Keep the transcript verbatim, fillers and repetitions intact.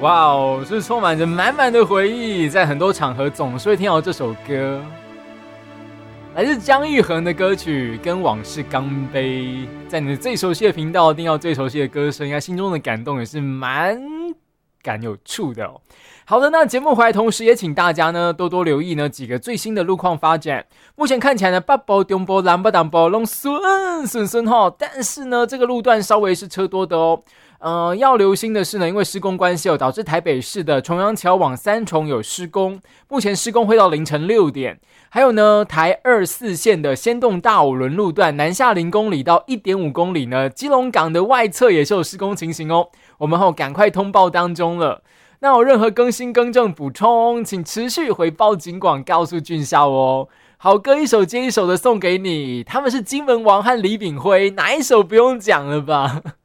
哇哦，是充满着满满的回忆，在很多场合总是会听到这首歌，来自姜育恒的歌曲《跟往事干杯》。在你的最熟悉的频道听到最熟悉的歌声，应该心中的感动也是蛮感有触的哦。好的，那节目回来同时也请大家呢多多留意呢几个最新的路况发展。目前看起来呢北部、中部、南部、南部都顺顺顺哈，但是呢这个路段稍微是车多的哦。呃，要留心的是呢，因为施工关系哦，导致台北市的重阳桥往三重有施工，目前施工会到凌晨六点。还有呢，台二四线的先动大五轮路段南下零公里到 一点五公里呢，基隆港的外侧也是有施工情形哦，我们后赶快通报当中了。那有任何更新更正补充，请持续回报警广告诉俊孝哦。好歌一首接一首的送给你，他们是金门王和李炳辉，哪一首不用讲了吧？